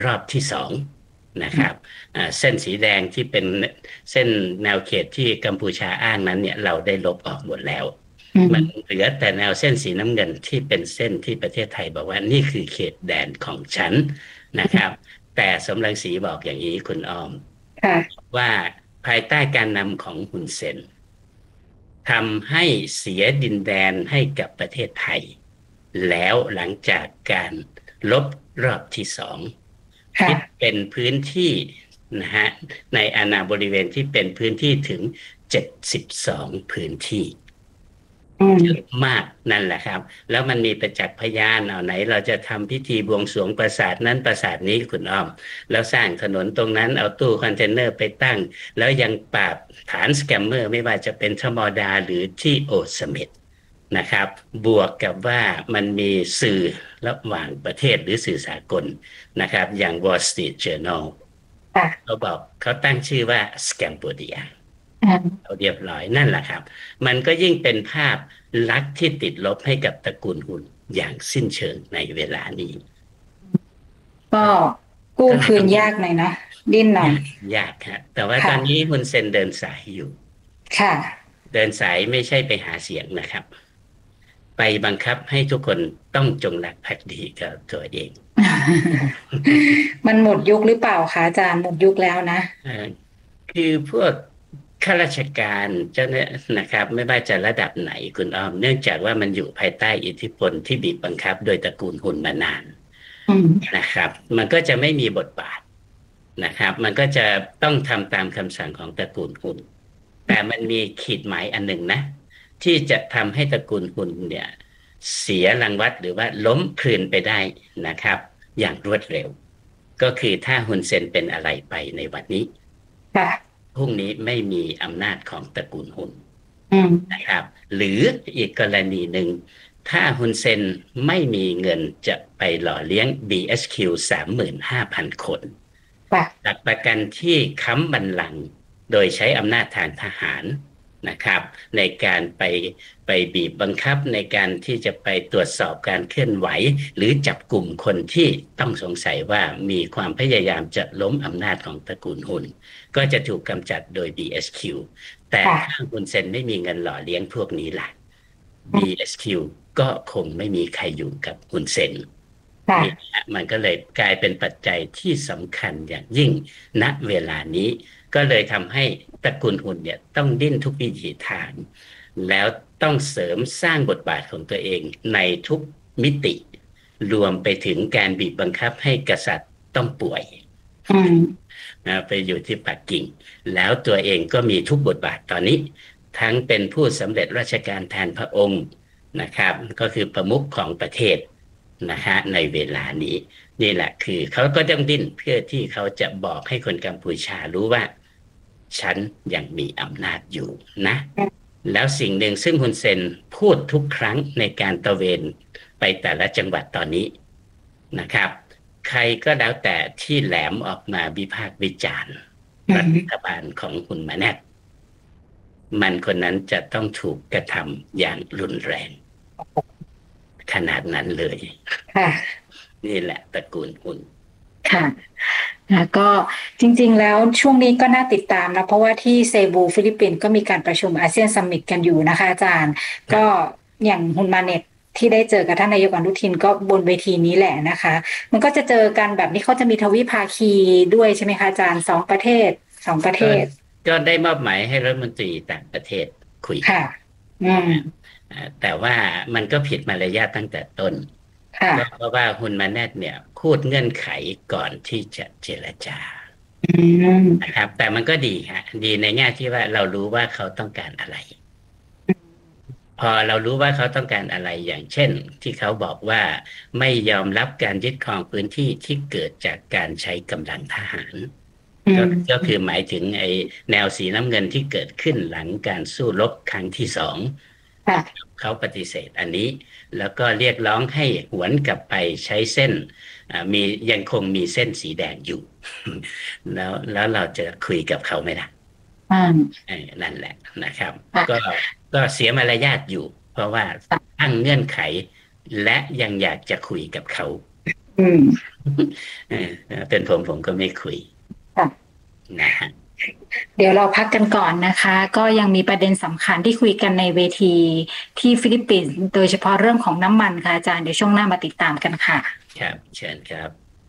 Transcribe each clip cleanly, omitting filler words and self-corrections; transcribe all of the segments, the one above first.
รอบที่สองนะครับเส้นสีแดงที่เป็นเส้นแนวเขตที่กัมพูชาอ้างนั้นเนี่ยเราได้ลบออกหมดแล้วมันเหลือแต่แนวเส้นสีน้ำเงินที่เป็นเส้นที่ประเทศไทยบอกว่านี่คือเขตแดนของฉันนะครับแต่สมรังสีบอกอย่างนี้คุณอ้อมค่ะว่าภายใต้การนำของฮุนเซนทำให้เสียดินแดนให้กับประเทศไทยแล้วหลังจากการลบรอบที่สองคิดค่ะเป็นพื้นที่นะฮะในอาณาบริเวณที่เป็นพื้นที่ถึง72พื้นที่เยอะมากนั่นแหละครับแล้วมันมีประจักษ์พยานเอาไหนเราจะทำพิธีบวงสรวงปราสาทนั้นปราสาทนี้คุณอ้อมแล้วสร้างถนนตรงนั้นเอาตู้คอนเทนเนอร์ไปตั้งแล้วยังปราบฐานสแกมเมอร์ไม่ว่าจะเป็นทมอดาหรือที่โอสเมดนะครับบวกกับว่ามันมีสื่อระหว่างประเทศหรือสื่อสากลนะครับอย่าง Wall Street Journal ค่ะเขาบอกเขาตั้งชื่อว่า Scambodia อ่าเอาเรียบร้อยนั่นแหละครับมันก็ยิ่งเป็นภาพลักษณ์ที่ติดลบให้กับตระกูลหุ่นอย่างสิ้นเชิงในเวลานี้ก็กู้คืนก็เลยต้องยากหน่อยนะดิ้นหน่อยยากยากครับแต่ว่าตอนนี้ค่ะฮุนเซนเดินสายอยู่ค่ะเดินสายไม่ใช่ไปหาเสียงนะครับไปบังคับให้ทุกคนต้องจงรักภักดีกับตัวเองมันหมดยุคหรือเปล่าคะอาจารย์หมดยุคแล้วนะเอ่อคือพวกข้าราชการเจ้าเนี่ยนะครับไม่ว่าจะระดับไหนคุณอ้อมเนื่องจากว่ามันอยู่ภายใต้อิทธิพลที่บีบบังคับโดยตระกูลหุ่นมานานอืมนะครับมันก็จะไม่มีบทบาทนะครับมันก็จะต้องทำตามคำสั่งของตระกูลหุ่นแต่มันมีขีดหมายอันหนึ่งนะที่จะทำให้ตระกูลหุ่นเนี่ยเสียรางวัลหรือว่าล้มคลืนไปได้นะครับอย่างรวดเร็วก็คือถ้าฮุนเซนเป็นอะไรไปในวันนี้ค่ะพรุ่งนี้ไม่มีอำนาจของตระกูลฮุนอืมนะครับหรืออีกกรณีหนึ่งถ้าฮุนเซนไม่มีเงินจะไปหล่อเลี้ยง BSQ 35,000คนหค่ะลักประกันที่ค้ำบัลลังก์โดยใช้อำนาจทางทหารนะครับในการไปบีบบังคับในการที่จะไปตรวจสอบการเคลื่อนไหวหรือจับกลุ่มคนที่ต้องสงสัยว่ามีความพยายามจะล้มอำนาจของตระกูลฮุน ก็จะถูกกำจัดโดย BSQ แต่ถ้าค่ะคุณเซนไม่มีเงินหล่อเลี้ยงพวกนี้ล่ะอืม BSQ ก็คงไม่มีใครอยู่กับคุณเซนนี่ค่ะมันก็เลยกลายเป็นปัจจัยที่สำคัญอย่างยิ่งณเวลานี้ก็เลยทำให้ตระกูลหุ่นเนี่ยต้องดิ้นทุกวิถีทางแล้วต้องเสริมสร้างบทบาทของตัวเองในทุกมิติรวมไปถึงการบีบบังคับให้กษัตริย์ต้องป่วยอืมไปอยู่ที่ปักกิ่งแล้วตัวเองก็มีทุกบทบาทตอนนี้ทั้งเป็นผู้สำเร็จราชการแทนพระองค์นะครับก็คือประมุขของประเทศนะฮะในเวลานี้นี่แหละคือเขาก็ต้องดิ้นเพื่อที่เขาจะบอกให้คนกัมพูชารู้ว่าฉันยังมีอำนาจอยู่นะแล้วสิ่งหนึ่งซึ่งฮุนเซนพูดทุกครั้งในการตระเวนไปแต่ละจังหวัดตอนนี้นะครับ ใครก็แล้วแต่ที่แหลมออกมาวิพากษ์วิจารณ์อืรัฐมบาลของคุณมาแนตมันคนนั้นจะต้องถูกกระทำอย่างรุนแรงขนาดนั้นเลยค่ะนี่แหละตระกูลคุณค่ะแล้วก็จริงๆแล้วช่วงนี้ก็น่าติดตามนะเพราะว่าที่เซบูฟิลิปปินส์ก็มีการประชุมอาเซียนซัมมิตกันอยู่นะคะอาจารย์ก็ครับอย่างฮุนมาเน็ตที่ได้เจอกับท่านนายกอนุทินก็บนเวทีนี้แหละนะคะมันก็จะเจอกันแบบนี้เขาจะมีทวิภาคีด้วยใช่ไหมคะอาจารย์สองประเทศสองประเทก็ศก็ได้มอบหมายให้รัฐมนตรีต่างประเทศคุยกัค่ะนอืมแต่ว่ามันก็ผิดมารยาทตั้งแต่ต้นก็เพค่ะราะว่าฮุนมาแนตเนี่ยพูดเงื่อนไขก่อนที่จะเจรจาอืมนะครับแต่มันก็ดีฮะดีในแง่ที่ว่าเรารู้ว่าเขาต้องการอะไร พอเรารู้ว่าเขาต้องการอะไรอย่างเช่นที่เขาบอกว่าไม่ยอมรับการยึดครองพื้นที่ที่เกิดจากการใช้กำลังทหารก็อืมก็คือหมายถึงไอ้แนวสีน้ำเงินที่เกิดขึ้นหลังการสู้รบครั้งที่สองค่ะเขาปฏิเสธอันนี้แล้วก็เรียกร้องให้หวนกลับไปใช้เส้นมียังคงมีเส้นสีแดงอยู่แล้วเราจะคุยกับเขาไหมล่ะอ่านั่นแหละนะครับก็ค่ะก็เสียมารยาทอยู่เพราะว่าตั้งเงื่อนไขและยังอยากจะคุยกับเขาอือืมเอเป็นผมก็ไม่คุยค่ะนะฮะเดี๋ยวเราพักกันก่อนนะคะก็ยังมีประเด็นสำคัญที่คุยกันในเวทีที่ฟิลิปปินส์โดยเฉพาะเรื่องของน้ำมันค่ะอาจารย์เดี๋ยวช่วงหน้ามาติดตามกันค่ะครับเชิญครับ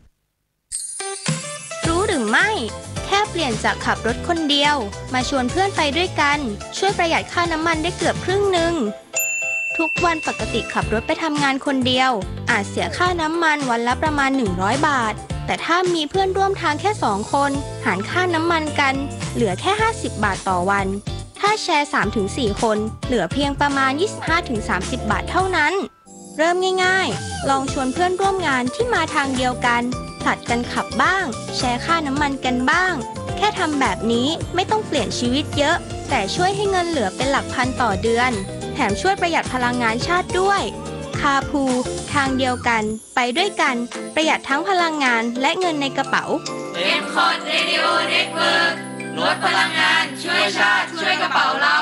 รู้หรือไม่แค่เปลี่ยนจากขับรถคนเดียวมาชวนเพื่อนไปด้วยกันช่วยประหยัดค่าน้ำมันได้เกือบครึ่งหนึ่งทุกวันปกติขับรถไปทำงานคนเดียวอาจเสียค่าน้ำมันวันละประมาณ100 บาทแต่ถ้ามีเพื่อนร่วมทางแค่2 คนหารค่าน้ำมันกันเหลือแค่50 บาทต่อวันถ้าแชร์ 3-4 คนเหลือเพียงประมาณ 25-30 บาทเท่านั้นเริ่มง่ายๆลองชวนเพื่อนร่วมงานที่มาทางเดียวกันผลัดกันขับบ้างแชร์ค่าน้ำมันกันบ้างแค่ทำแบบนี้ไม่ต้องเปลี่ยนชีวิตเยอะแต่ช่วยให้เงินเหลือเป็นหลักพันต่อเดือนแถมช่วยประหยัดพลังงานชาติด้วยคาพูทางเดียวกันไปด้วยกันประหยัดทั้งพลังงานและเงินในกระเป๋า M-Cot Radio Network ลดพลังงานช่วยชาติช่วยกระเป๋าเรา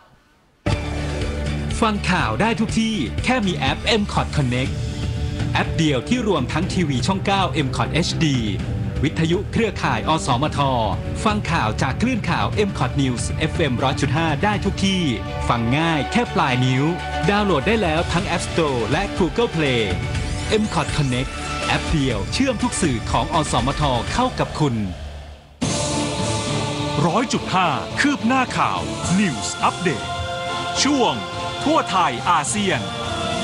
ฟังข่าวได้ทุกที่แค่มีแอป M-Cot Connect แอปเดียวที่รวมทั้งทีวีช่อง 9 M-Cot HD วิทยุเครือข่ายอสมทฟังข่าวจากคลื่นข่าว M-Cot News FM 100.5 ได้ทุกที่ฟังง่ายแค่ปลายนิ้วดาวน์โหลดได้แล้วทั้ง App Store และ Google Play M-Cot Connect แอปเดียวเชื่อมทุกสื่อของอสมทเข้ากับคุณ 100.5 คืบหน้าข่าว News Update ช่วงทั่วไทยอาเซียน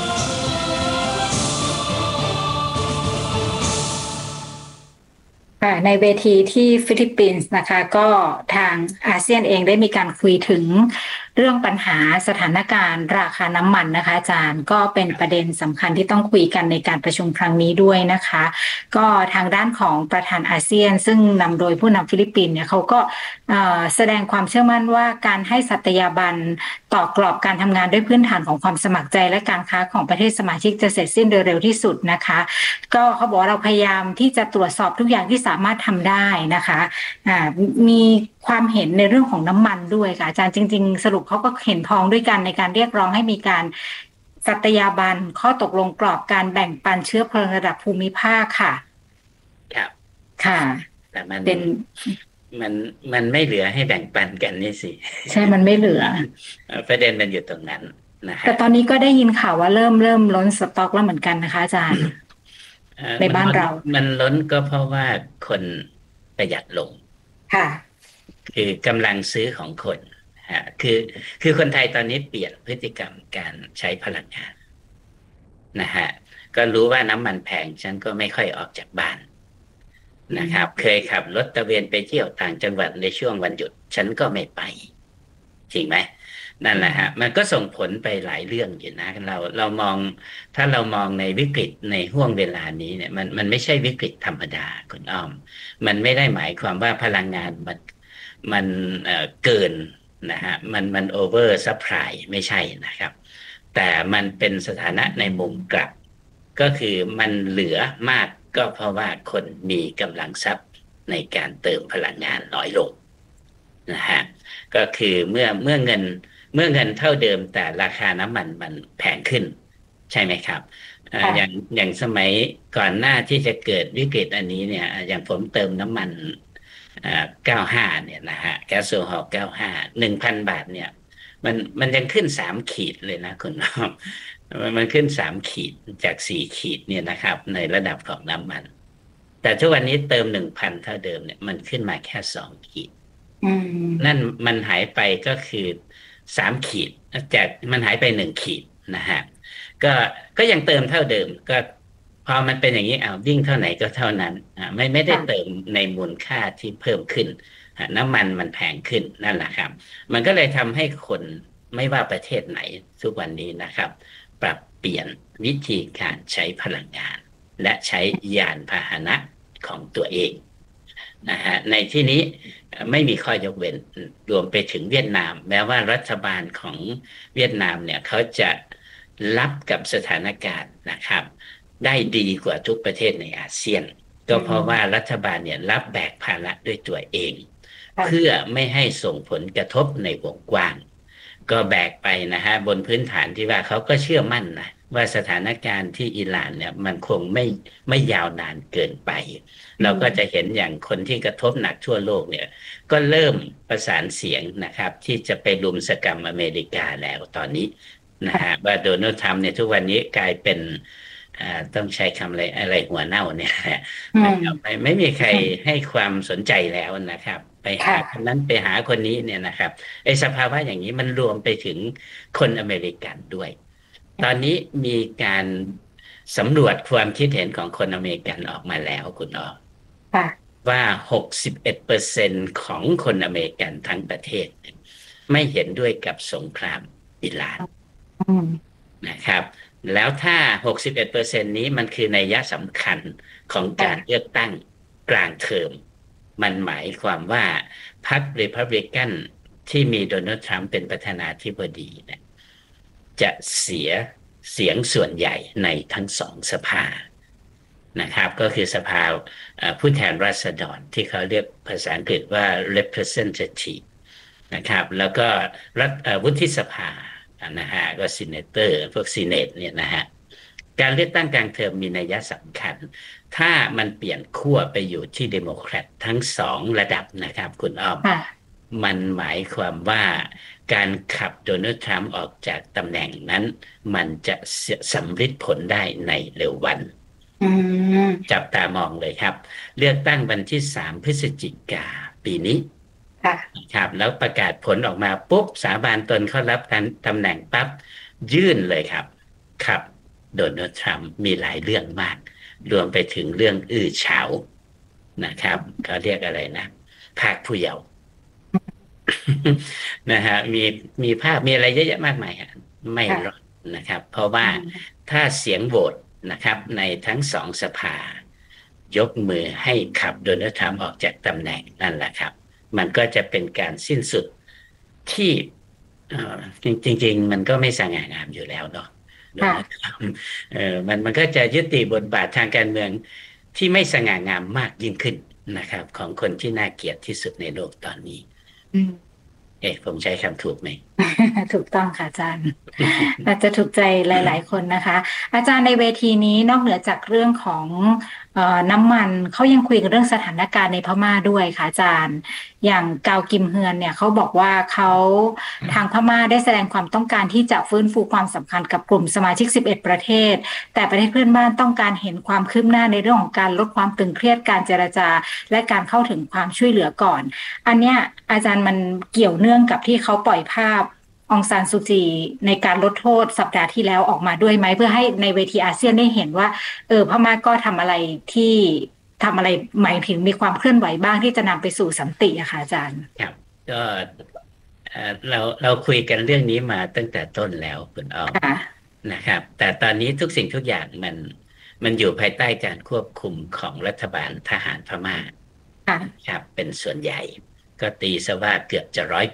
ในเวทีที่ฟิลิปปินส์นะคะก็ทางอาเซียนเองได้มีการคุยถึงเรื่องปัญหาสถานการณ์ราคาน้ำมันนะคะอาจารย์ก็เป็นประเด็นสำคัญที่ต้องคุยกันในการประชุมครั้งนี้ด้วยนะคะก็ทางด้านของประธานอาเซียนซึ่งนำโดยผู้นำฟิลิปปินส์เนี่ยเขาก็แสดงความเชื่อมั่นว่าการให้สัตยาบันต่อกรอบการทำงานด้วยพื้นฐานของความสมัครใจและการค้าของประเทศสมาชิกจะเสร็จสิ้นโดยเร็วที่สุดนะคะก็เขาบอกว่าเราพยายามที่จะตรวจสอบทุกอย่างที่สามารถทำได้นะคะมีความเห็นในเรื่องของน้ำมันด้วยค่ะอาจารย์จริงๆสรุปเขาก็เห็นพ้องด้วยกันในการเรียกร้องให้มีการสัตยาบันข้อตกลงกรอบการแบ่งปันเชื้อเพลิงระดับภูมิภาคค่ะครับค่ะแต่มันไม่เหลือให้แบ่งปันกันนี่สิใช่มันไม่เหลือประเด็นมันอยู่ตรงนั้นนะฮะแต่ตอนนี้ก็ได้ยินข่าวว่าเริ่มล้นสต็อกแล้วเหมือนกันนะคะอาจารย์ในบ้านเรามันล้นก็เพราะว่าคนประหยัดลงค่ะคือกำลังซื้อของคนคือคนไทยตอนนี้เปลี่ยนพฤติกรรมการใช้พลังงานนะฮะก็รู้ว่าน้ำมันแพงฉันก็ไม่ค่อยออกจากบ้านนะครับเคยขับรถตระเวนไปเที่ยวต่างจังหวัดในช่วงวันหยุดฉันก็ไม่ไปจริงไหมนั่นแหละฮะมันก็ส่งผลไปหลายเรื่องอยู่นะเรามองถ้าเรามองในวิกฤตในห่วงเวลานี้เนี่ยมันไม่ใช่วิกฤตธรรมดาคุณอ้อมมันไม่ได้หมายความว่าพลังงานมันเกินนะฮะมันโอเวอร์ซัพพลายไม่ใช่นะครับแต่มันเป็นสถานะในมุมกลับก็คือมันเหลือมากก็เพราะว่าคนมีกำลังทรัพย์ในการเติมพลังงานน้อยลงนะฮะก็คือเมื่อเงินเท่าเดิมแต่ราคาน้ำมันแพงขึ้นใช่ไหมครับอย่างสมัยก่อนหน้าที่จะเกิดวิกฤตอันนี้เนี่ยอย่างผมเติมน้ำมัน95เนี่ยนะฮะแก๊สโซฮอล95 1,000 บาทเนี่ยมันยังขึ้น3 ขีดเลยนะคุณน้องมันขึ้น3 ขีดจาก4 ขีดเนี่ยนะครับในระดับของน้ำมันแต่ทุกวันนี้เติม 1,000 เท่าเดิมเนี่ยมันขึ้นมาแค่2 ขีดนั่นมันหายไปก็คือ3 ขีดจากมันหายไป1 ขีดนะฮะก็ยังเติมเท่าเดิมก็พอมันเป็นอย่างนี้วิ่งเท่าไหนก็เท่านั้นไม่ได้เติมในมูลค่าที่เพิ่มขึ้นน้ำมันแพงขึ้นนั่นแหละครับมันก็เลยทำให้คนไม่ว่าประเทศไหนทุกวันนี้นะครับปรับเปลี่ยนวิธีการใช้พลังงานและใช้ยานพาหนะของตัวเองนะฮะในที่นี้ไม่มีข้อยกเว้นรวมไปถึงเวียดนามแม้ว่ารัฐบาลของเวียดนามเนี่ยเขาจะรับกับสถานการณ์นะครับได้ดีกว่าทุกประเทศในอาเซียนก็เพราะว่ารัฐบาลเนี่ยรับแบกภาระด้วยตัวเองเพื่อไม่ให้ส่งผลกระทบในวงกว้างก็แบกไปนะฮะบนพื้นฐานที่ว่าเขาก็เชื่อมั่นนะว่าสถานการณ์ที่อิหร่านเนี่ยมันคงไม่ยาวนานเกินไปเราก็จะเห็นอย่างคนที่กระทบหนักทั่วโลกเนี่ยก็เริ่มประสานเสียงนะครับที่จะไปรุมสกรรมอเมริกาแล้วตอนนี้นะฮะว่าโดนัลด์ทรัมป์เนี่ยทุกวันนี้กลายเป็นต้องใช้คำอะไรหัวเน่าเนี่ยนะครับไม่มีใครให้ความสนใจแล้วนะครับไปหาคนนั้นไปหาคนนี้เนี่ยนะครับไอ้สภาวะอย่างนี้มันรวมไปถึงคนอเมริกันด้วยตอนนี้มีการสำรวจความคิดเห็นของคนอเมริกันออกมาแล้วคุณอ้อว่า 61% ของคนอเมริกันทั้งประเทศไม่เห็นด้วยกับสงครามอิหร่านนะครับแล้วถ้า 61% นี้มันคือนัยสำคัญของการเลือกตั้งกลางเทอมมันหมายความว่าพรรครีพับลิกันที่มีโดนัลด์ทรัมป์เป็นประธานาธิบดีเนี่ยจะเสียเสียงส่วนใหญ่ในทั้งสองสภานะครับก็คือสภาผู้แทนราษฎรที่เขาเรียกภาษาอังกฤษว่า representative นะครับแล้วก็วุฒิสภานะฮะก็ซีเนเตอร์พวกซีเนตเนี่ยนะฮะการเลือกตั้งกลางเทอมมีนัยสำคัญถ้ามันเปลี่ยนขั้วไปอยู่ที่เดโมแครตทั้งสองระดับนะครับคุณอ้อมมันหมายความว่าการขับโดนัลด์ทรัมป์ออกจากตำแหน่งนั้นมันจะสำฤทธิ์ผลได้ในเร็ววันจับตามองเลยครับเลือกตั้งวันที่3 พฤศจิกายนปีนี้ครับแล้วประกาศผลออกมาปุ๊บสาบานตนเข้ารับตำแหน่งปั๊บยื่นเลยครับครับโดนัลด์ทรัมป์มีหลายเรื่องมากรวมไปถึงเรื่องอื้อฉาวนะครับเขาเรียกอะไรนะภาคผู้เยาว์นะฮะมีภาพมีอะไรเยอะแยะมากมายไม่รอดนะครับเพราะว่าถ้าเสียงโหวตนะครับในทั้งสองสภายกมือให้ขับโดนัลด์ทรัมป์ออกจากตำแหน่งนั่นแหละครับมันก็จะเป็นการสิ้นสุดที่จริงๆมันก็ไม่สง่างามอยู่แล้วเนาะมันก็จะยุติบทบาททางการเมืองที่ไม่สง่างามมากยิ่งขึ้นนะครับของคนที่น่าเกลียดที่สุดในโลกตอนนี้ผมใช้คำถูกไหมถูกต้องค่ะอาจารย์ อาจจะถูกใจหลายๆคนนะคะอาจารย์ในเวทีนี้นอกเหนือจากเรื่องของน้ำมันเขายังคุยกันเรื่องสถานการณ์ในพม่าด้วยค่ะอาจารย์อย่างกาวกิมเฮือนเนี่ยเขาบอกว่าเขาทางพม่าได้แสดงความต้องการที่จะฟื้นฟูความสัมพันธ์กับกลุ่มสมาชิก11ประเทศแต่ประเทศเพื่อนบ้านต้องการเห็นความคืบหน้าในเรื่องของการลดความตึงเครียดการเจรจาและการเข้าถึงความช่วยเหลือก่อนอันเนี้ยอาจารย์มันเกี่ยวเนื่องกับที่เขาปล่อยภาพองซานซูจีในการลดโทษสัปดาห์ที่แล้วออกมาด้วยไหมเพื่อให้ในเวทีอาเซียนได้เห็นว่าพม่าก็ทำอะไรหมายถึงมีความเคลื่อนไหวบ้างที่จะนำไปสู่สันติอะค่ะอาจารย์ครับก็เราคุยกันเรื่องนี้มาตั้งแต่ต้นแล้วคุณอ้อมนะครับแต่ตอนนี้ทุกสิ่งทุกอย่างมันอยู่ภายใต้การควบคุมของรัฐบาลทหารพม่าครับเป็นส่วนใหญ่ก็ตีซะว่าเกือบจะ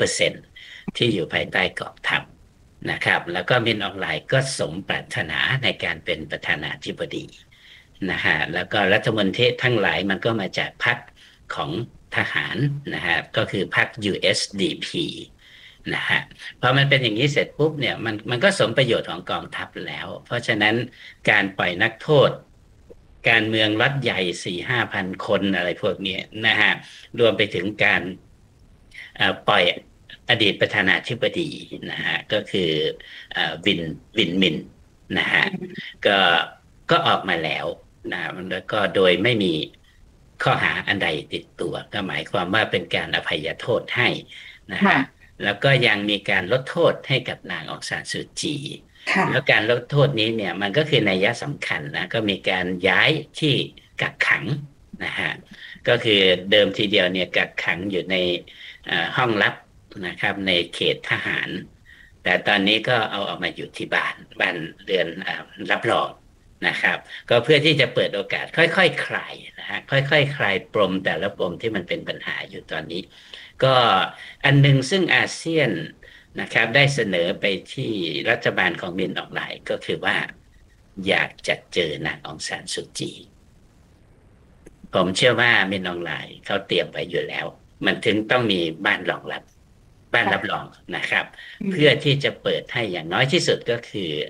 100%ที่อยู่ภายใต้กองทัพนะครับแล้วก็มินออนไลน์ก็สมปรารถนาในการเป็นประธานาธิบดีนะฮะแล้วก็รัฐมนตรีทั้งหลายมันก็มาจากพรรคของทหารนะฮะก็คือพรรค USDP นะฮะพอมันเป็นอย่างนี้เสร็จปุ๊บเนี่ยมันก็สมประโยชน์ของกองทัพแล้วเพราะฉะนั้นการปล่อยนักโทษการเมืองรัฐใหญ่ 4-5,000 คนอะไรพวกนี้นะฮะรวมไปถึงการปล่อยอดีตประธานาธิบดีนะฮะก็คือวินมินนะฮะก็ออกมาแล้วนะแล้วก็โดยไม่มีข้อหาอันใดติดตัวก็หมายความว่าเป็นการอภัยโทษให้นะฮะแล้วก็ยังมีการลดโทษให้กับนางองซานซูจีแล้วการลดโทษนี้เนี่ยมันก็คือนัยสำคัญนะก็มีการย้ายที่กักขังนะฮะก็คือเดิมทีเดียวเนี่ยกักขังอยู่ในห้องลับนะครับในเขตทหารแต่ตอนนี้ก็เอาออกมาอยู่ที่บ้านเรือนรับรองนะครับก็เพื่อที่จะเปิดโอกาสค่อยๆคลายนะฮะค่อยๆคลายปมแต่ละปมที่มันเป็นปัญหาอยู่ตอนนี้ก็อันนึงซึ่งอาเซียนนะครับได้เสนอไปที่รัฐบาลของมินออนไลน์ก็คือว่าอยากจะเจอนางองซานซูจีผมเชื่อว่ามินออนไลน์เขาเตรียมไว้อยู่แล้วมันถึงต้องมีบ้านรับรองนะครับเพื่อที่จะเปิดให้อย่างน้อยที่สุดก็คือ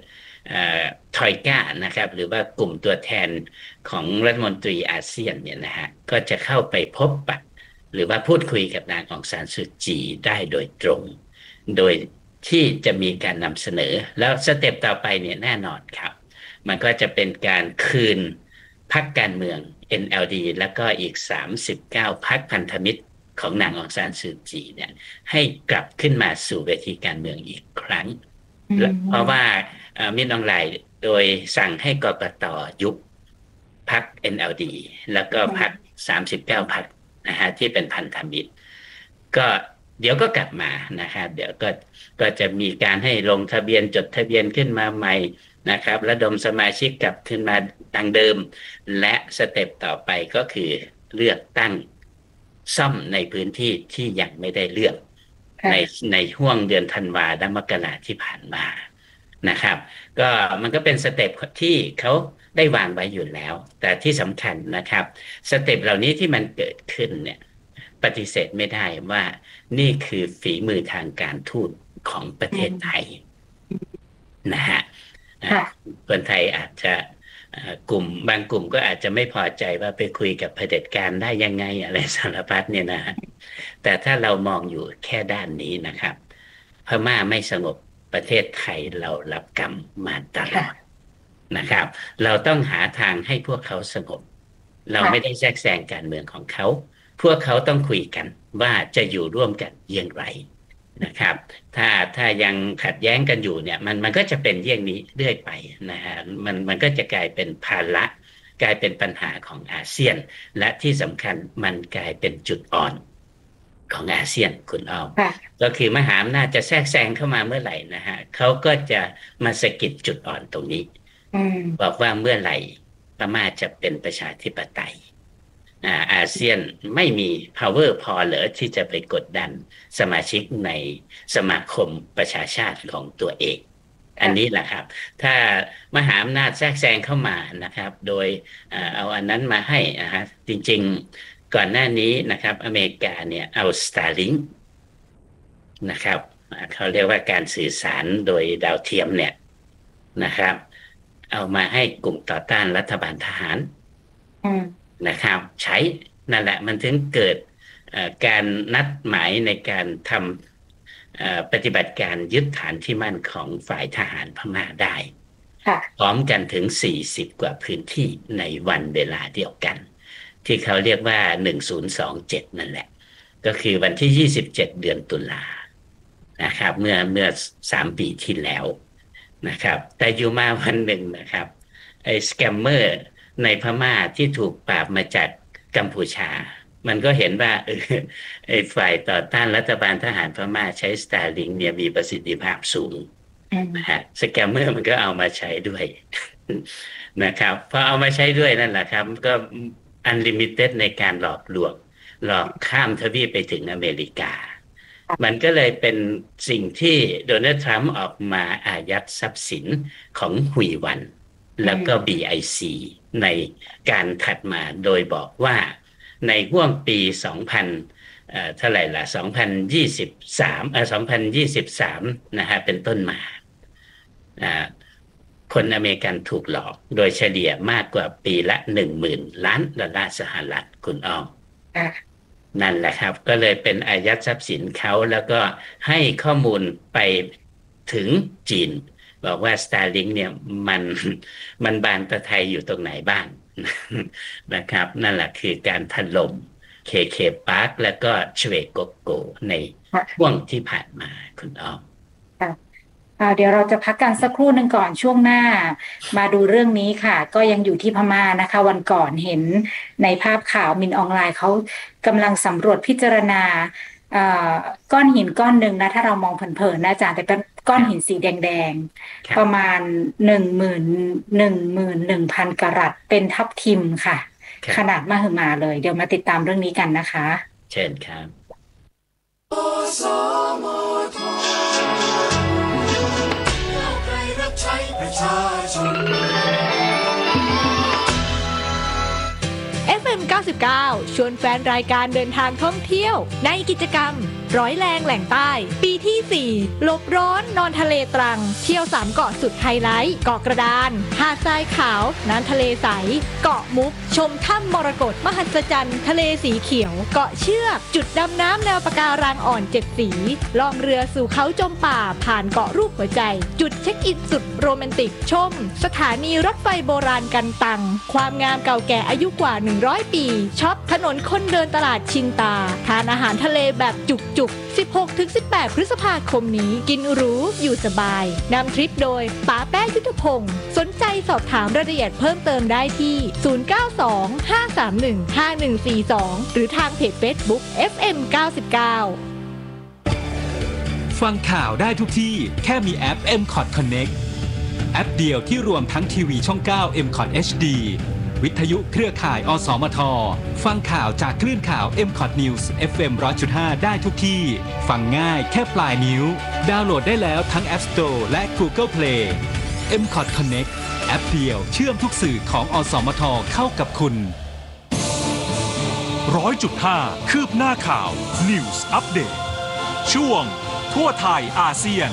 ทอยก้านะครับหรือว่ากลุ่มตัวแทนของรัฐมนตรีอาเซียนเนี่ยนะฮะก็จะเข้าไปพบปะหรือว่าพูดคุยกับนางองซานซูจีได้โดยตรงโดยที่จะมีการนำเสนอแล้วสเต็ปต่อไปเนี่ยแน่นอนครับมันก็จะเป็นการคืนพรรคการเมือง NLD แล้วก็อีก39พรรคพันธมิตรของนางองซานซูจีเนี่ยให้กลับขึ้นมาสู่เวทีการเมืองอีกครั้งเพราะว่ามินออนไลน์โดยสั่งให้กกต.ยุบพรรค NLD แล้วก็พรรค39พรรคนะฮะที่เป็นพันธมิตรก็เดี๋ยวก็กลับมานะครับเดี๋ยวก็จะมีการให้ลงทะเบียนจดทะเบียนขึ้นมาใหม่นะครับระดมสมาชิกกลับขึ้นมาดังเดิมและสเต็ปต่อไปก็คือเลือกตั้งซ่อมในพื้นที่ที่ยังไม่ได้เลือกในห่วงเดือนธันวาคมมกราที่ผ่านมานะครับก็มันก็เป็นสเต็ปที่เขาได้วางไว้อยู่แล้วแต่ที่สำคัญนะครับสเต็ปเหล่านี้ที่มันเกิดขึ้นเนี่ยปฏิเสธไม่ได้ว่านี่คือฝีมือทางการทูตของประเทศไทยนะฮะคนไทยอาจจะบางกลุ่มก็อาจจะไม่พอใจว่าไปคุยกับเผด็จการได้ยังไงอะไรสารพัดเนี่ยนะแต่ถ้าเรามองอยู่แค่ด้านนี้นะครับพม่าไม่สงบประเทศไทยเรารับกรรมมาตลอดนะครับเราต้องหาทางให้พวกเขาสงบเราไม่ได้แทรกแซงการเมืองของเขาพวกเขาต้องคุยกันว่าจะอยู่ร่วมกันอย่างไรนะครับถ้ายังขัดแย้งกันอยู่เนี่ยมันก็จะเป็นอย่างนี้เรื่อยไปนะฮะมันก็จะกลายเป็นภาระกลายเป็นปัญหาของอาเซียนและที่สำคัญมันกลายเป็นจุดอ่อนของอาเซียนคุณอ้อมก็คือมหาอำนาจจะแทรกแซงเข้ามาเมื่อไหร่นะฮะเขาก็จะมาสะกิดจุดอ่อนตรงนี้บอกว่าเมื่อไหร่พม่าจะเป็นประชาธิปไตยอาเซียนไม่มี power พอเหรอที่จะไปกดดันสมาชิกในสมาคมประชาชาติของตัวเองอันนี้แหละครับถ้ามหาอำนาจแทรกแซงเข้ามานะครับโดยเอาอันนั้นมาให้นะฮะจริงๆก่อนหน้านี้นะครับอเมริกาเนี่ยเอา Starlink นะครับเขาเรียกว่าการสื่อสารโดยดาวเทียมเนี่ยนะครับเอามาให้กลุ่มต่อต้านรัฐบาลทหารนะครับใช้นั่นแหละมันถึงเกิดการนัดหมายในการทำปฏิบัติการยึดฐานที่มั่นของฝ่ายทหารพม่าได้พร้อมกันถึง40กว่าพื้นที่ในวันเวลาเดียวกันที่เขาเรียกว่า1027นั่นแหละก็คือวันที่27เดือนตุลานะครับเมื่อ3 ปีที่แล้วนะครับแต่อยู่มาวันหนึ่งนะครับไอ้สแกมเมอร์ในพม่าที่ถูกปราบมาจากกัมพูชามันก็เห็นว่าไอ้ฝ่ายต่อต้านรัฐบาลทหารพม่าใช้ Starlink เนี่ยมีประสิทธิภาพสูงนะฮะสแกมเมอร์มันก็เอามาใช้ด้วยนะครับพอเอามาใช้ด้วยนั่นแหละครับก็unlimited ในการหลอกลวงหลอกข้ามทวีปไปถึงอเมริกามันก็เลยเป็นสิ่งที่โดนัลด์ทรัมป์ออกมาอายัดทรัพย์สินของหุยหวันแล้วก็ BIC ในการถัดมาโดยบอกว่าในห่วงปีเท่าไหร่ล่ะ2023นะฮะเป็นต้นมาคนอเมริกันถูกหลอกโดยเฉลี่ยมากกว่าปีละ 10,000 ล้านดอลลาร์สหรัฐคุณอ้อมนั่นแหละครับก็เลยเป็นอายัดทรัพย์สินเขาแล้วก็ให้ข้อมูลไปถึงจีนบอกว่า Starlink เนี่ยมันบานตะไทยอยู่ตรงไหนบ้างนะครับนั่นแหละคือการถล่ม KK Park แล้วก็ชเวโกโกในช่วงที่ผ่านมาคุณอ้อมเดี๋ยวเราจะพักกันสักครู่หนึ่งก่อนช่วงหน้ามาดูเรื่องนี้ค่ะก็ยังอยู่ที่พม่านะคะวันก่อนเห็นในภาพข่าวมินออนไลน์เขากำลังสำรวจพิจารณาก้อนหินก้อนหนึ่งนะถ้าเรามองเผินๆนะอาจารย์แต่เป็นก้อนหินสีแดงๆประมาณ11,000 กะรัตเป็นทับทิมค่ะขนาดมหึมาเลยเดี๋ยวมาติดตามเรื่องนี้กันนะคะเชิญครับ FM 99ชวนแฟนรายการเดินทางท่องเที่ยวในกิจกรรมร้อยแรงแหล่งใต้ปีที่ 4หลบร้อนนอนทะเลตรังเที่ยว3เกาะสุดไฮไลท์เกาะกระดานหาดทรายขาวน้ำทะเลใสเกาะมุกชมถ้ำมรกตมหัศจรรย์ทะเลสีเขียวเกาะเชือกจุดดำน้ำแนวปะการังอ่อน7 สีล่องเรือสู่เขาจมป่าผ่านเกาะรูปหัวใจจุดเช็คอินสุดโรแมนติกชมสถานีรถไฟโบราณกันตังความงามเก่าแก่อายุกว่า100 ปีช็อปถนนคนเดินตลาดชินตาทานอาหารทะเลแบบจุกๆ 16-18 พฤษภาคมนี้กินหรูอยู่สบายนำทริปโดยป๋าแป้งยุทธพงศ์สนใจสอบถามรายละเอียดเพิ่มเติมได้ที่ 092-531-5142 หรือทางเพจ Facebook FM 99 ฟังข่าวได้ทุกที่แค่มีแอป MCOT Connect แอปเดียวที่รวมทั้งทีวีช่อง 9 MCOT HD วิทยุเครือข่ายอสมทฟังข่าวจากคลื่นข่าว MCOT News FM 100.5 ได้ทุกที่ฟังง่ายแค่ปลายนิ้วดาวน์โหลดได้แล้วทั้ง App Store และ Google Play MCOT Connect แอปเดียวเชื่อมทุกสื่อของอสมทเข้ากับคุณ 100.5 คืบหน้าข่าว News Update ช่วงทั่วไทยอาเซียน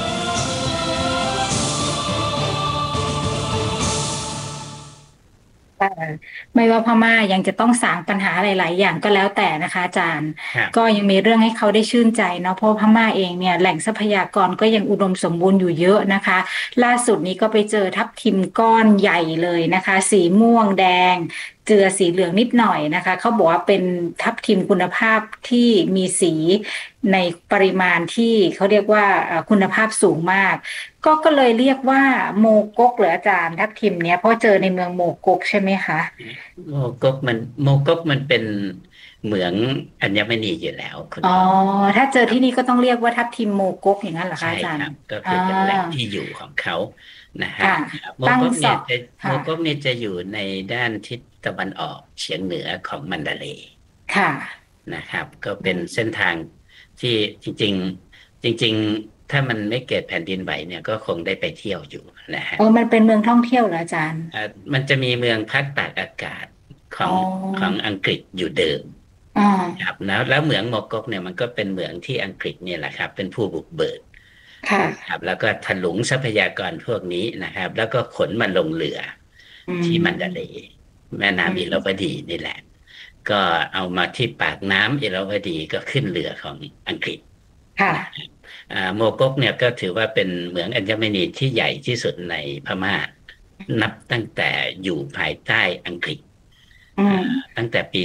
ไม่ว่าพม่ายังจะต้องสางปัญหาหลายๆอย่างก็แล้วแต่นะคะอาจารย์ ก็ยังมีเรื่องให้เขาได้ชื่นใจเนาะเพราะพม่าเองเนี่ยแหล่งทรัพยากรก็ยังอุดมสมบูรณ์อยู่เยอะนะคะล่าสุดนี้ก็ไปเจอทับทิมก้อนใหญ่เลยนะคะสีม่วงแดงเจือสีเหลืองนิดหน่อยนะคะเขาบอกว่าเป็นทับทิมคุณภาพที่มีสีในปริมาณที่เขาเรียกว่าคุณภาพสูงมากก็เลยเรียกว่าโมกกเหรออาจารย์ทับทิมเนี้ยเพราะเจอในเมืองโมกกใช่ไหมคะโมกกมันเป็นเหมืองอัญมณีอยู่แล้วคุณอ๋อถ้าเจอที่นี่ก็ต้องเรียกว่าทับทิมโมกกอย่างนั้นเหรอคะอาจารย์ใช่ครับก็คือเป็นแหล่งที่อยู่ของเขานะฮะโมกกเนี่ยจะอยู่ในด้านทิศตะวันออกเฉียงเหนือของมันดาเลย์ค่ะนะครับก็เป็นเส้นทางที่จริงถ้ามันไม่เกิดแผ่นดินไหวเนี่ยก็คงได้ไปเที่ยวอยู่นะฮะมันเป็นเมืองท่องเที่ยวเหรออาจารย์มันจะมีเมืองพักตากอากาศของอังกฤษอยู่เดิมครับแล้วเหมืองโมกกเนี่ยมันก็เป็นเหมืองที่อังกฤษเนี่ยแหละครับเป็นผู้บุกเบิกครับแล้วก็ถลุงทรัพยากรพวกนี้นะครับแล้วก็ขนมันลงเรือที่มันดาเลย์แม่น้ำอิราวดีนี่แหละก็เอามาที่ปากน้ำอิราวดีก็ขึ้นเรือของอังกฤษโมกกเนี่ยก็ถือว่าเป็นเหมืองอัญมณีที่ใหญ่ที่สุดในพม่านับตั้งแต่อยู่ภายใต้อังกฤษตั้งแต่ปี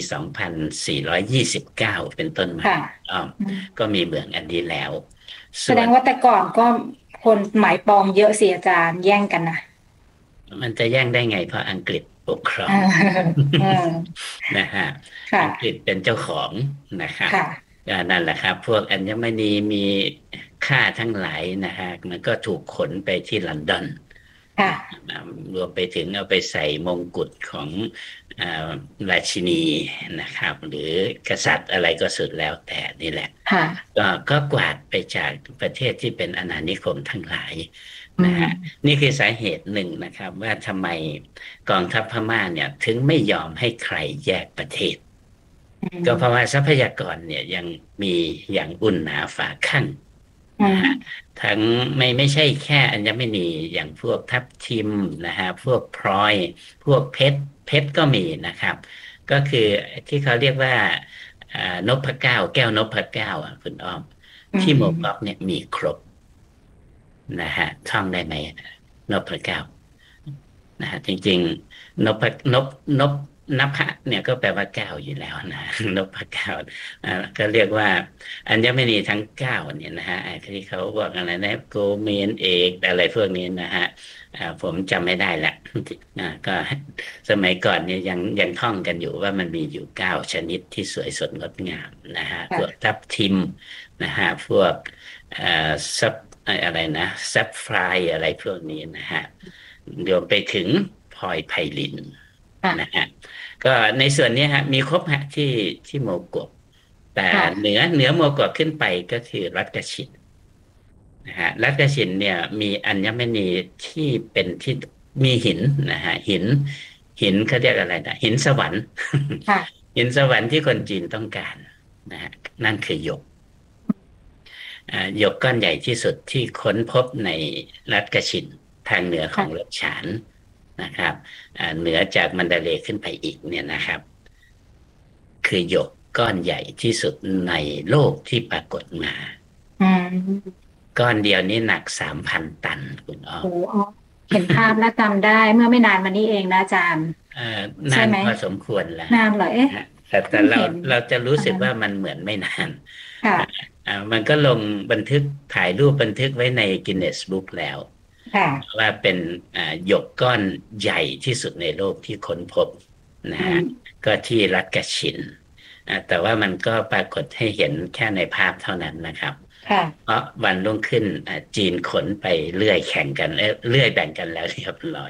2429 เป็นต้นมาก็มีเหมืองอันนี้แล้วแสดงว่าแต่ก่อนก็คนหมายปองเยอะสิอาจารย์แย่งกันนะมันจะแย่งได้ไงเพราะอังกฤษปกครองนะฮะอังกฤษเป็นเจ้าของนะครับนั่นแหละครับพวกอัญมณีมีค่าทั้งหลายนะฮะมันก็ถูกขนไปที่ลอนดอนรวมไปถึงเอาไปใส่มงกุฎของราชินีนะครับหรือกษัตริย์อะไรก็สุดแล้วแต่นี่แหละก็กวาดไปจากประเทศที่เป็นอาณานิคมทั้งหลายนะฮะนี่คือสาเหตุหนึ่งนะครับว่าทำไมกองทัพพม่าเนี่ยถึงไม่ยอมให้ใครแยกประเทศก็เพราะว่าทรัพยากรเนี่ยยังมีอย่างอุ่นหนาฝาคั่งนะฮะทั้งไม่ใช่แค่อัญมณีอย่างพวกทับทิมนะฮะพวกพลอยพวกเพชรก็มีนะครับก็คือที่เขาเรียกว่านพเก้าแก้วนพเก้าคุณอ้อมที่โมกกเนี่ยมีครบนะฮะท่องได้ไหมนพเก้านะฮะจริงๆนพเนี่ยก็แปลว่าเก้าอยู่แล้วนะนพเก้าก็เรียกว่าอัญมณีทั้งเก้าเนี่ยนะฮะที่เขาบอกอะไรนะโกเมนเอกอะไรพวกนี้นะฮะผมจำไม่ได้ละก็สมัยก่อนเนี่ยยังท่องกันอยู่ว่ามันมีอยู่9ชนิดที่สวยสดงดงามนะฮะพวกทับทิมนะฮะพวกซับอะไรนะซับไฟอะไรพวกนี้นะฮะรวมไปถึงพลอยไพลินนะฮะก็ในส่วนนี้ฮะมีครบฮะที่โมกกแต่เหนือโมกกขึ้นไปก็คือรัตกชินนะฮะรัตกชินเนี่ยมีอัญมณีที่เป็นที่มีหินนะฮะหินเขาเรียกอะไรนะหินสวรรค์หินสวรรค์ที่คนจีนต้องการนะฮะนั่นคือหยกหยกก้อนใหญ่ที่สุดที่ค้นพบในรัฐกชินทางเหนือของรัฐฉานนะครับเหนือจากมันดาเลย์ขึ้นไปอีกเนี่ยนะครับคือหยกก้อนใหญ่ที่สุดในโลกที่ปรากฏมาก้อนเดียวนี้หนัก 3,000 ตันคุณอ้อมเห็นภาพและจำได้เมื่อไม่นานมานี้เองนะอาจารย์นานพอสมควรแล้วนานเหรอแต่เราจะรู้สึกว่ามันเหมือนไม่นานมันก็ลงบันทึกถ่ายรูปบันทึกไว้ในกินเนสบุ๊กแล้วว่าเป็นหยกก้อนใหญ่ที่สุดในโลกที่ค้นพบนะฮะก็ที่รัฐกชินแต่ว่ามันก็ปรากฏให้เห็นแค่ในภาพเท่านั้นนะครับเพราะวันรุ่งขึ้นจีนขนไปเลื่อยแข่งกันเลื่อยแบ่งกันแล้วเรียบร้อย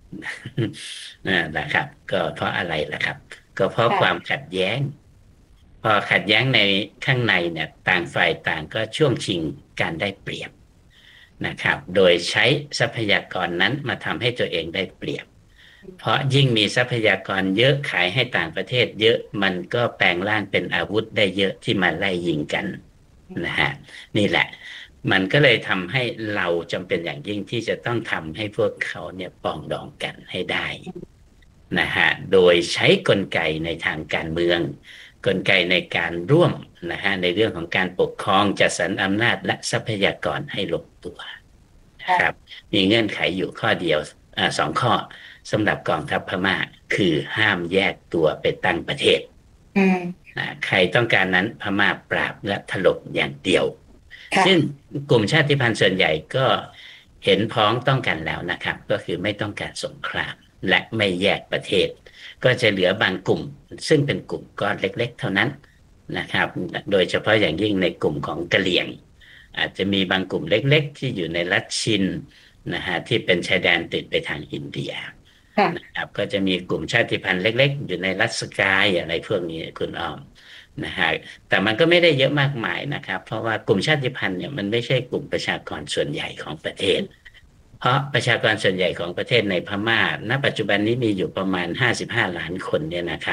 นะครับก็เพราะอะไรล่ะครับก็เพราะความขัดแย้งพอขัดแย้งในข้างในเนี่ยต่างฝ่ายต่างก็ช่วงชิงการได้เปรียบนะครับโดยใช้ทรัพยากรนั้นมาทำให้ตัวเองได้เปรียบเพราะยิ่งมีทรัพยากรเยอะขายให้ต่างประเทศเยอะมันก็แปลงร่างเป็นอาวุธได้เยอะที่มาไล่ยิงกันนะฮะนี่แหละมันก็เลยทำให้เราจำเป็นอย่างยิ่งที่จะต้องทำให้พวกเขาเนี่ยปรองดองกันให้ได้นะฮะโดยใช้กลไกในทางการเมืองกลไกในการร่วมนะฮะในเรื่องของการปกครองจัดสรรอำนาจและทรัพยากรให้ลงตัวครับมีเงื่อนไขอยู่ข้อเดียว2 ข้อสำหรับกองทัพพม่าคือห้ามแยกตัวไปตั้งประเทศใครต้องการนั้นพม่าปราบและถล่มอย่างเดียวซึ่งกลุ่มชาติพันธุ์ส่วนใหญ่ก็เห็นพ้องต้องกันแล้วนะครับก็คือไม่ต้องการสงครามและไม่แยกประเทศก็จะเหลือบางกลุ่มซึ่งเป็นกลุ่มก้อนเล็กๆเท่านั้นนะครับโดยเฉพาะอย่างยิ่งในกลุ่มของกะเหรี่ยงอาจจะมีบางกลุ่มเล็กๆที่อยู่ในรัฐชินนะฮะที่เป็นชายแดนติดไปทางอินเดียนะครับก็จะมีกลุ่มชาติพันธุ์เล็กๆอยู่ในรัฐสกายอะไรพวกนี้คุณอ้อมนะฮะแต่มันก็ไม่ได้เยอะมากมายนะครับเพราะว่ากลุ่มชาติพันธุ์เนี่ยมันไม่ใช่กลุ่มประชากรส่วนใหญ่ของประเทศเพราะประชากรส่วนใหญ่ของประเทศในพม่าณปัจจุบันนี้มีอยู่ประมาณ55 ล้านคนเนี่ยนะครับ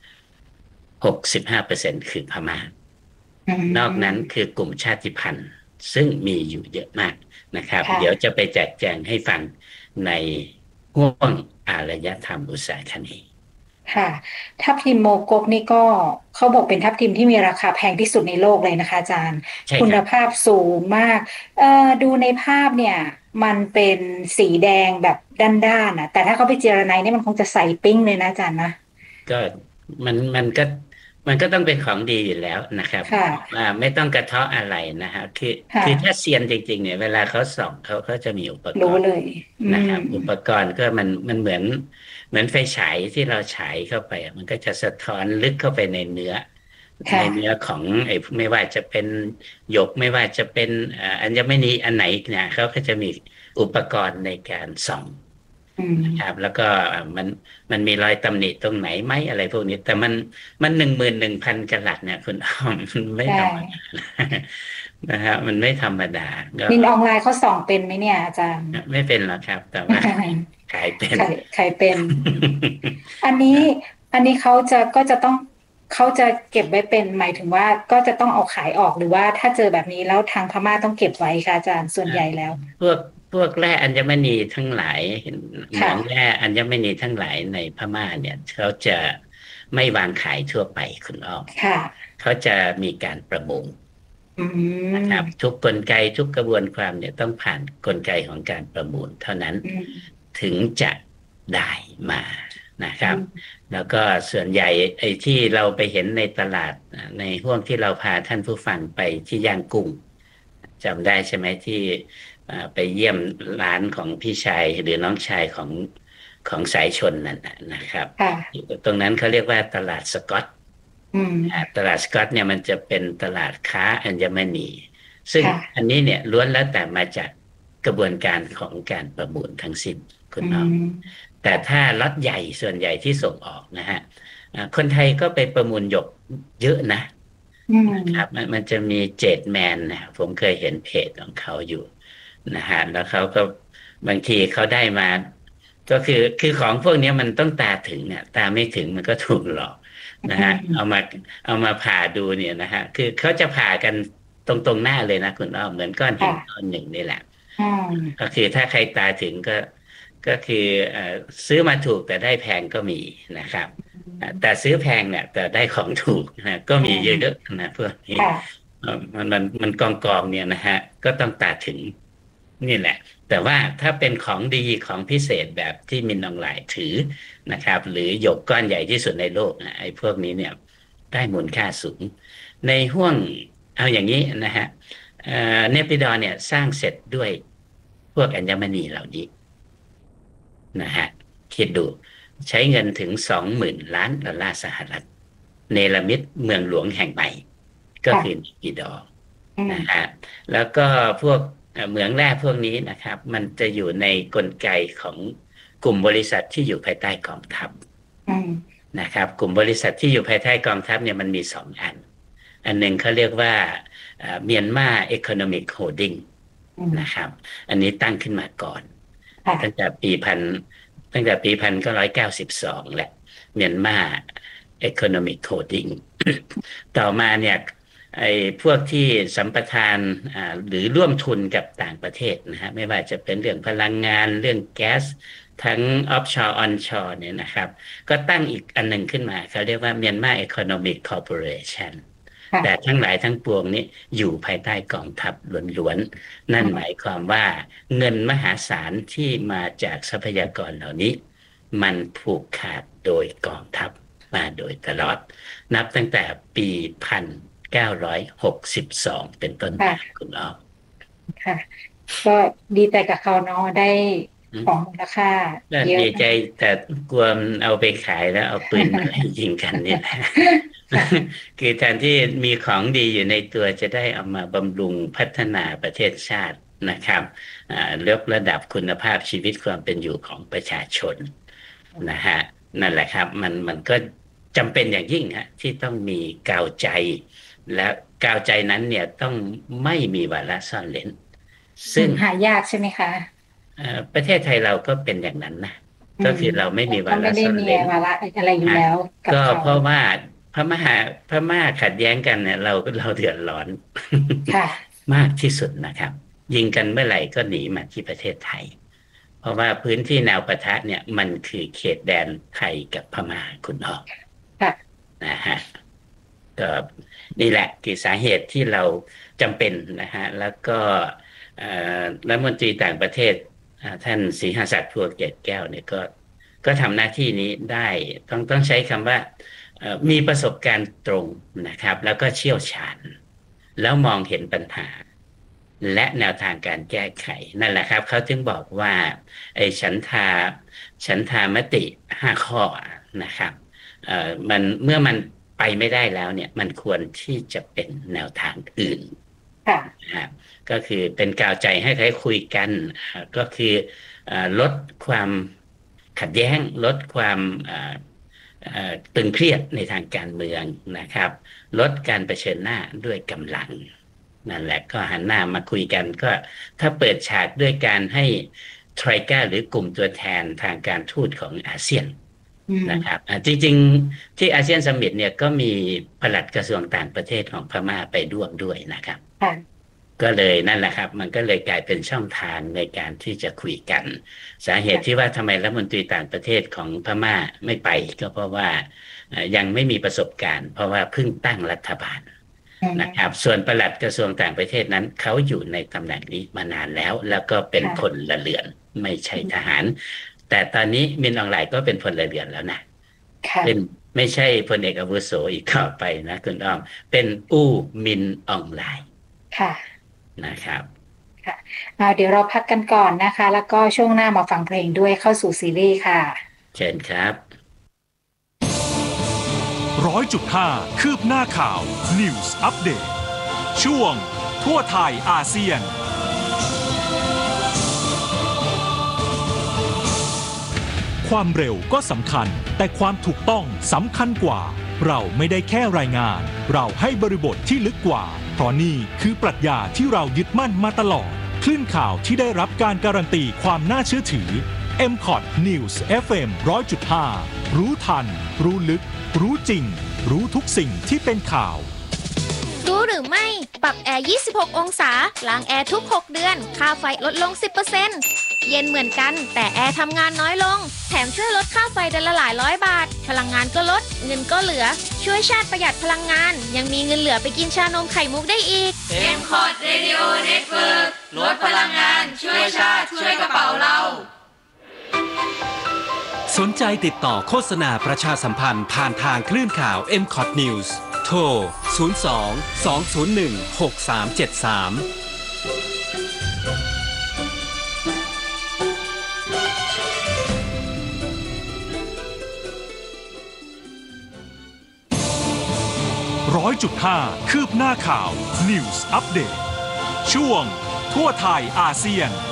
65% คือพม่านอกนั้นคือกลุ่มชาติพันธุ์ซึ่งมีอยู่เยอะมากนะครับเดี๋ยวจะไปแจกแจงให้ฟังในห่วงอารยธรรมอุษาคเนย์ค่ะทับทิมโมกกนี่ก็เขาบอกเป็นทับทิมที่มีราคาแพงที่สุดในโลกเลยนะคะอาจารย์คุณภาพสูงมากดูในภาพเนี่ยมันเป็นสีแดงแบบด้านๆนะแต่ถ้าเขาไปเจรไนนี่มันคงจะใสปิ้งเลยนะอาจารย์นะก็มันก็ต้องเป็นของดีอยู่แล้วนะครับว่าไม่ต้องกระเทาะอะไรนะฮะคือถ้าเซียนจริงๆเนี่ยเวลาเขาส่องเขาจะมีอุปกรณ์รู้เลยนะครับอุปกรณ์ก็มันเหมือนไฟฉายที่เราฉายเข้าไปมันก็จะสะท้อนลึกเข้าไปในเนื้อของไม่ว่าจะเป็นหยกไม่ว่าจะเป็นอัญมณีอันไหนเนี่ยเขาก็จะมีอุปกรณ์ในการส่องนะครับแล้วก็มันมีรอยตำหนิตรงไหนไหมอะไรพวกนี้แต่มัน11,000 กะรัตเนี่ยคุณอ้อมมันไม่ธรรมดานะฮะมันไม่ธรรมดานินออนไลน์เขาส่องเป็นไหมเนี่ยอาจารย์ไม่เป็นหรอกครับแต่ว่าขายเป็นอันนี้ก็จะต้องเขาจะเก็บไว้เป็นหมายถึงว่าก็จะต้องเอาขายออกหรือว่าถ้าเจอแบบนี้แล้วทางพม่าต้องเก็บไว้ค่ะอาจารย์ส่วนใหญ่แล้วพวกแร่อัญมณีทั้งหลายหนังแร่อัญมณีทั้งหลายในพม่าเนี่ยเขาจะไม่วางขายทั่วไปคุณอ้อมเขาจะมีการประมูลนะครับทุกกลไกทุกกระบวนความเนี่ยต้องผ่านกลไกของการประมูลเท่านั้นถึงจะได้มานะครับแล้วก็ส่วนใหญ่ไอ้ที่เราไปเห็นในตลาดในห่วงที่เราพาท่านผู้ฟังไปที่ย่างกุ้งจำได้ใช่ไหมที่ไปเยี่ยมร้านของพี่ชายหรือน้องชายของสายชนนั่นนะครับตรงนั้นเขาเรียกว่าตลาดสกอตตลาดสกอตเนี่ยมันจะเป็นตลาดค้าอัญมณีซึ่งอันนี้เนี่ยล้วนแล้วแต่มาจากกระบวนการของการประมูลทั้งสิ้นคุณน้องแต่ถ้าล็อตใหญ่ส่วนใหญ่ที่ส่งออกนะฮะคนไทยก็ไปประมูลหยกเยอะนะครับมันจะมีเจดแมนนะผมเคยเห็นเพจของเขาอยู่นะฮะแล้วเขาก็บางทีเขาได้มาก็คือของพวกนี้มันต้องตาถึงเนี่ยตาไม่ถึงมันก็ถูกหลอกนะฮะเอามาผ่าดูเนี่ยนะฮะคือเขาจะผ่ากันตรงหน้าเลยนะคุณอ้อมเหมือนก้อนหินก้อนหนึ่งนี่แหละก็คือถ้าใครตาถึงก็คือซื้อมาถูกแต่ได้แพงก็มีนะครับแต่ซื้อแพงเนี่ยแต่ได้ของถูกนะก็มีเยอะๆนะพวกนี้มันกองเนี่ยนะฮะก็ต้องตาถึงนี่แหละแต่ว่าถ้าเป็นของดีของพิเศษแบบที่มินออนไลน์ถือนะครับหรือหยกก้อนใหญ่ที่สุดในโลกไอ้พวกนี้เนี่ยได้มูลค่าสูงในห้วงเอาอย่างนี้นะฮะเนปิดอร์เนี่ยสร้างเสร็จด้วยพวกอัญมณีเหล่านี้นะฮะคิดดูใช้เงินถึง 20,000 ล้านดอลลาร์สหรัฐเนรมิตเมืองหลวงแห่งใหม่ก็คือเนปิดอร์นะฮะแล้วก็พวกเหมืองแร่พวกนี้นะครับมันจะอยู่ในกลไกของกลุ่มบริษัทที่อยู่ภายใต้กองทัพนะครับกลุ่มบริษัทที่อยู่ภายใต้กองทัพเนี่ยมันมี2อันหนึ่งเขาเรียกว่าเมียนมาเอคโนมิกโฮลดิ้งนะครับอันนี้ตั้งขึ้นมาก่อนตั้งแต่ปี 1992แหละเมียนมาเอคโนมิกโฮลดิ้งต่อมาเนี่ยไอ้พวกที่สัมปทานหรือร่วมทุนกับต่างประเทศนะฮะไม่ว่าจะเป็นเรื่องพลังงานเรื่องแก๊สทั้ง offshore onshore เนี่ยนะครับก็ตั้งอีกอันหนึ่งขึ้นมาเขาเรียกว่า Myanmar Economic Corporation แต่ทั้งหลายทั้งปวงนี้อยู่ภายใต้กองทัพล้วนๆนั่นหมายความว่าเงินมหาศาลที่มาจากทรัพยากรเหล่านี้มันผูกขาดโดยกองทัพมาโดยตลอดนับตั้งแต่ปี1962เป็นต้นมาคุณอ้อมค่ะก็ดีใจกับเขาเนาะได้ของมูลค่าเยอะดีใจแต่กลัวเอาไปขายแล้วเอาปืนมายิงกันนี่แหละคือแทนที่มีของดีอยู่ในตัวจะได้เอามาบำรุงพัฒนาประเทศชาตินะครับยกระดับคุณภาพชีวิตความเป็นอยู่ของประชาชนนะฮะนั่นแหละครับมันก็จำเป็นอย่างยิ่งฮะที่ต้องมีกาวใจและกาวใจนั้นเนี่ยต้องไม่มีวาระซ่อนเร้นซึ่งหายากใช่ไหมคะประเทศไทยเราก็เป็นอย่างนั้นนะก็คือเราไม่มีวาระซ่อนเร้นวาระอะไรอยู่แล้วก็เพราะว่าพม่าขัดแย้งกันเนี่ยเราเดือดร้อนมากที่สุดนะครับยิงกันเมื่อไหร่ก็หนีมาที่ประเทศไทยเพราะว่าพื้นที่แนวปะทะเนี่ยมันคือเขตแดนไทยกับพม่าคุณอ้อนะฮะก็นี่แหละคือสาเหตุที่เราจำเป็นนะฮะแล้วก็รัฐมนตรีต่างประเทศท่านศรีหศักดิ์ภัวเกตแก้วเนี่ยก็ทำหน้าที่นี้ได้ต้องใช้คำว่ามีประสบการณ์ตรงนะครับแล้วก็เชี่ยวชาญแล้วมองเห็นปัญหาและแนวทางการแก้ไขนั่นแหละครับเขาถึงบอกว่าไอ้ฉันทามติ5ข้อนะครับมันเมื่อมันไปไม่ได้แล้วเนี่ยมันควรที่จะเป็นแนวทางอื่นนะครับก็คือเป็นกาวใจให้ใครคุยกันก็คือลดความขัดแย้งลดความตึงเครียดในทางการเมืองนะครับลดการเผชิญหน้าด้วยกำลังนั่นแหละก็หันหน้ามาคุยกันก็ถ้าเปิดฉากด้วยการให้ไทรก้าหรือกลุ่มตัวแทนทางการทูตของอาเซียนนะครับจริงๆที่อาเซียนซัมมิตเนี่ยก็มีปลัดกระทรวงต่างประเทศของพม่าไปร่วมด้วยนะครับก็เลยนั่นแหละครับมันก็เลยกลายเป็นช่องทางในการที่จะคุยกันสาเหตุที่ว่าทำไมรัฐมนตรีต่างประเทศของพม่าไม่ไปก็เพราะว่ายังไม่มีประสบการณ์เพราะว่าเพิ่งตั้งรัฐบาลนะครับส่วนปลัดกระทรวงต่างประเทศนั้นเขาอยู่ในตำแหน่งนี้มานานแล้วก็เป็นพลเรือนไม่ใช่ทหารแต่ตอนนี้มินออนไลน์ก็เป็นพลเรือนแล้วนะเป็นไม่ใช่พลเอกอาวุโสอีกต่อไปนะคุณอ้อมเป็นอู้มินออนไลน์ค่ะนะครับค่ะเดี๋ยวเราพักกันก่อนนะคะแล้วก็ช่วงหน้ามาฟังเพลงด้วยเข้าสู่ซีรีส์ค่ะเชิญครับ 100.5 คืบหน้าข่าว News Update ช่วงทั่วไทยอาเซียนความเร็วก็สำคัญแต่ความถูกต้องสำคัญกว่าเราไม่ได้แค่รายงานเราให้บริบทที่ลึกกว่าเพราะนี่คือปรัชญาที่เรายึดมั่นมาตลอดคลื่นข่าวที่ได้รับการการันตีความน่าเชื่อถือ MCOT News FM 100.5 รู้ทันรู้ลึกรู้จริงรู้ทุกสิ่งที่เป็นข่าวรู้หรือรือไม่ปรับแอร์ 26 องศาล้างแอร์ทุก 6 เดือนค่าไฟลดลง 10% เย็นเหมือนกันแต่แอร์ทำงานน้อยลงแถมช่วยลดค่าไฟเดือนละหลายร้อยบาทพลังงานก็ลดเงินก็เหลือช่วยชาติประหยัดพลังงานยังมีเงินเหลือไปกินชานมไข่มุกได้อีก M-Cod Radio Network ลดพลังงานช่วยชาติช่วยกระเป๋าเราสนใจติดต่อโฆษณาประชาสัมพันธ์ผ่านทางคลื่นข่าว M-Cod News โทร 02-201-6373 100.5 คืบหน้าข่าว News Update ช่วงทั่วไทยอาเซียน